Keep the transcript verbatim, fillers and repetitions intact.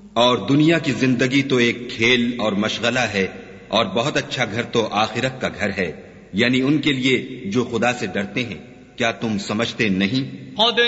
और दुनिया की जिंदगी तो एक खेल और मशगला है, और बहुत अच्छा घर तो आखिरत का घर है, यानी उनके लिए जो खुदा से डरते हैं। क्या तुम समझते नहीं?